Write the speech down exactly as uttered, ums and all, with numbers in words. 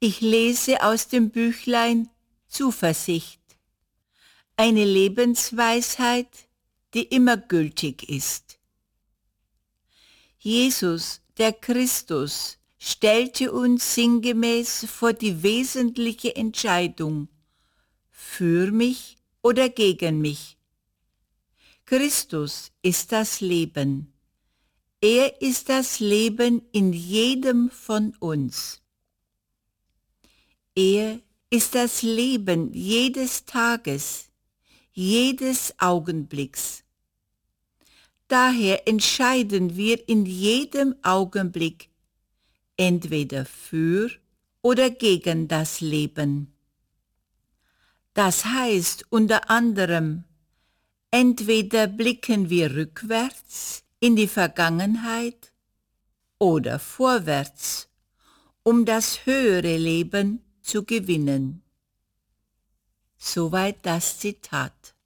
Ich lese aus dem Büchlein Zuversicht, eine Lebensweisheit, die immer gültig ist. Jesus, der Christus, stellte uns sinngemäß vor die wesentliche Entscheidung: für mich oder gegen mich. Christus ist das Leben. Er ist das Leben in jedem von uns. Er ist das Leben jedes Tages, jedes Augenblicks. Daher entscheiden wir in jedem Augenblick entweder für oder gegen das Leben. Das heißt unter anderem, entweder blicken wir rückwärts in die Vergangenheit oder vorwärts, um das höhere Leben zu gewinnen. Soweit das Zitat.